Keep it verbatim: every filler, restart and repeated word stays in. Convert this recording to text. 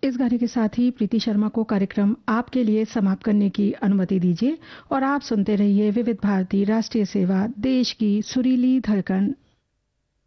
इस गाने के साथ ही प्रीति शर्मा को कार्यक्रम आपके लिए समाप्त करने की अनुमति दीजिए और आप सुनते रहिए विविध भारती राष्ट्रीय सेवा, देश की सुरीली धड़कन।